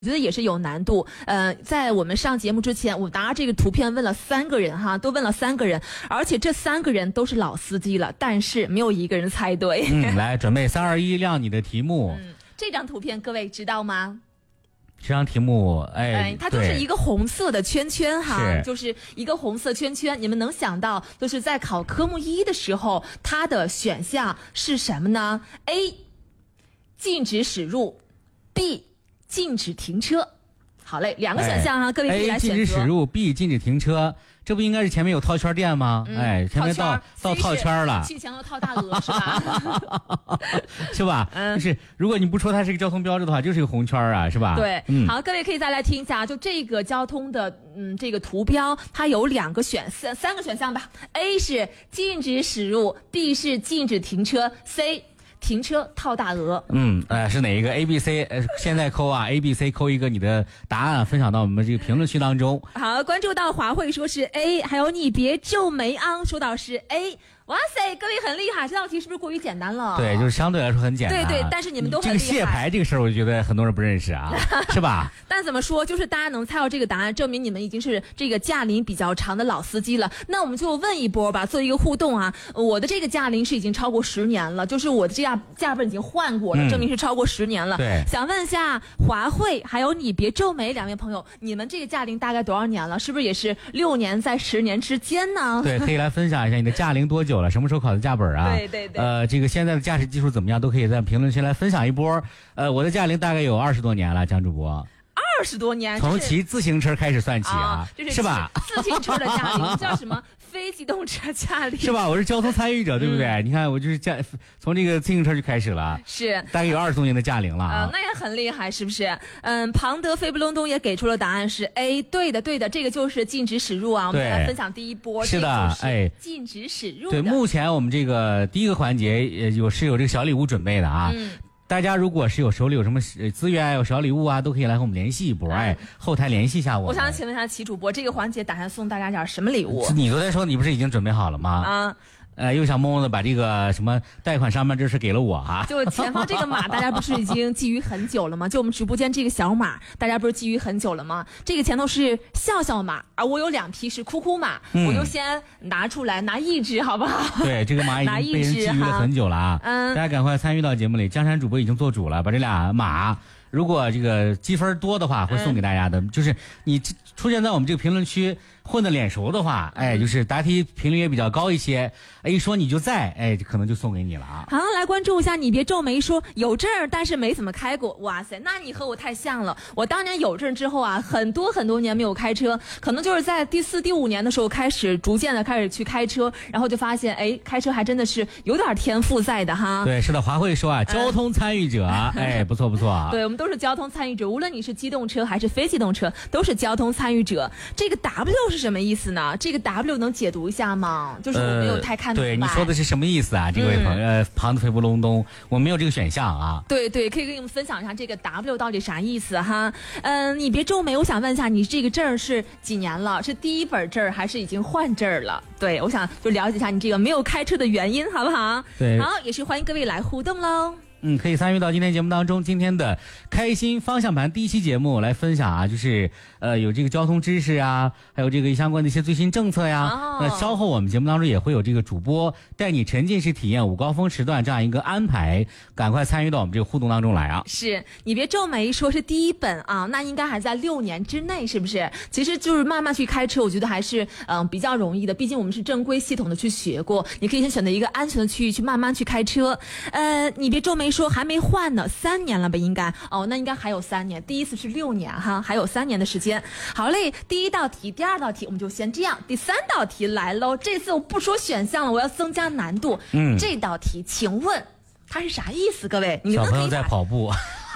我觉得也是有难度。在我们上节目之前，我拿这个图片问了3个人哈，都问了3个人，而且这3个人都是老司机了，但是没有一个人猜对。 来，准备3、2、1，亮你的题目。 这张图片各位知道吗？ 这张题目， 它就是一个红色的圈圈哈， 是就是一个红色圈圈。你们能想到，就是在考科目1的时候，它的选项是什么呢 ？A. 禁止驶入 ，B. 禁止停车。好嘞，2个选项哈，各位可以来选择。 A 禁止驶入 ，B 禁止停车，这不应该是前面有套圈店吗？前面到套圈了， 去前头套大鹅是吧？ 是吧？就是如果你不说它是一个交通标志的话，就是一个红圈啊，是吧？ 对，好，各位可以再来听一下，就这个交通的这个图标，它有3个选项吧。A 是禁止驶入 ，B 是禁止停车 ，C。停车套大鹅。 是哪一个 ？A、B、C， 现在扣啊 ，A、B、C 扣一个你的答案，分享到我们这个评论区当中。 好，关注到华慧说是 A， 还有你别皱眉啊，说到是 A。哇塞，各位很厉害，这道题是不是过于简单了？ 对，就是相对来说很简单。 对，但是你们都很厉害。 这个卸牌这个事儿，我觉得很多人不认识啊，是吧？ 但怎么说，就是大家能猜到这个答案，证明你们已经是这个驾龄比较长的老司机了。那我们就问一波吧，做一个互动啊。我的这个驾龄是已经超过10年了，就是我的这驾本已经换过了，证明是超过10年了。 对， 想问一下华慧，还有你别皱眉2位朋友，你们这个驾龄大概多少年了？是不是也是6年在10年之间呢？ 对，可以来分享一下你的驾龄多久了，什么时候考的驾本啊？ 对。 这个现在的驾驶技术怎么样，都可以在评论区来分享一波。我的驾龄大概有20多年了，江主播。 20多年， 从骑自行车开始算起啊，是吧？ 自行车的驾龄叫什么？非机动车驾龄是吧？我是交通参与者，对不对？你看，我就是从这个自行车就开始了， 是大概有20多年的驾龄了啊。 那也很厉害，是不是？庞德飞不隆咚也给出了答案是 A， 对的，这个就是禁止驶入啊。我们来分享第一波， 是的， 禁止驶入。 对，目前我们这个第一个环节有这个小礼物准备的啊。大家如果是手里有什么资源有小礼物啊，都可以来和我们联系一波，后台联系一下我。 我想请问一下齐主播，这个环节打算送大家点什么礼物？ 你昨天说你不是已经准备好了吗？又想默默的把这个什么贷款上面这事给了我啊！ 就前方这个码，大家不是已经觊觎很久了吗？就我们直播间这个小码，大家不是觊觎很久了吗？这个前头是笑码，而我有2批是哭码，我就先拿出来拿1支，好不好？ 对，这个码已经被人觊觎了很久了啊！大家赶快参与到节目里，江山主播已经做主了，把这俩码。如果这个积分多的话，会送给大家的。就是你出现在我们这个评论区混得脸熟的话，就是答题频率也比较高一些，一说你就在，可能就送给你了啊。 好，来关注一下，你别皱眉说有证但是没怎么开过。哇塞，那你和我太像了。我当年有证之后啊，很多年没有开车，可能就是在第4、第5年的时候逐渐的开始去开车，然后就发现，开车还真的是有点天赋在的哈。 对，是的，华慧说啊，交通参与者，不错。 对，我们都是交通参与者，无论你是机动车还是非机动车，都是交通参与者。这个 W 是什么意思呢？这个 W 能解读一下吗？就是我没有太看明白。 对，你说的是什么意思啊？这位朋友，庞德飞不隆咚，我没有这个选项啊。 对，可以跟你们分享一下这个 W 到底啥意思哈。你别皱眉，我想问一下，你这个证是几年了？是第一本证还是已经换证了？对，我想就了解一下你这个没有开车的原因，好不好？ 对， 好，也是欢迎各位来互动喽。 可以参与到今天节目当中，今天的开心方向盘第1期节目来分享啊，就是有这个交通知识啊，还有这个相关的一些最新政策呀。那稍后我们节目当中也会有这个主播带你沉浸式体验午高峰时段这样一个安排，赶快参与到我们这个互动当中来啊！ 是你别皱眉说是第一本啊，那应该还在6年之内，是不是？其实就是慢慢去开车，我觉得还是比较容易的，毕竟我们是正规系统的去学过，你可以先选择一个安全的区域去慢慢去开车。你别皱眉说还没换呢，3年了吧应该？那应该还有3年，第一次是6年哈，还有3年的时间。好嘞，第1道题，第2道题我们就先这样，第3道题来喽。这次我不说选项了，我要增加难度。这道题请问它是啥意思？各位，你们小朋友在跑步，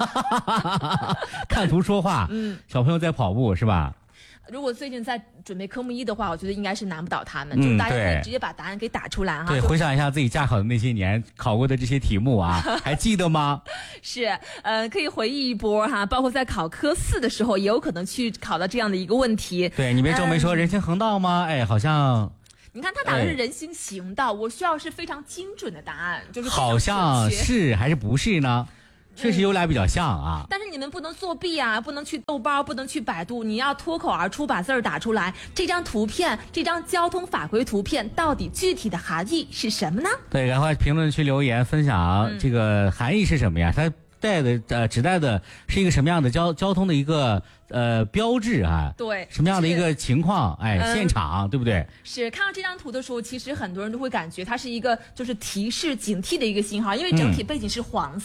看图说话。小朋友在跑步是吧？ 如果最近在准备科目1的话，我觉得应该是难不倒他们，就大家可以直接把答案给打出来哈。 对，回想一下自己驾考的那些年考过的这些题目啊，还记得吗？ 是，可以回忆一波哈，包括在考科4的时候，也有可能去考到这样的一个问题。 对，你别皱眉说人行横道吗？好像。 你看他打的是人行行道，我需要是非常精准的答案，就是好像是还是不是呢？ 确实有俩比较像啊。 但是你们不能作弊啊，不能去豆包，不能去百度，你要脱口而出把字儿打出来。这张图片，这张交通法规图片到底具体的含义是什么呢？ 对，赶快评论区留言分享这个含义是什么呀？它指代的是一个什么样的交通的一个标志啊？ 对， 什么样的一个情况？现场对不对？ 是看到这张图的时候，其实很多人都会感觉它是一个就是提示警惕的一个信号，因为整体背景是黄色。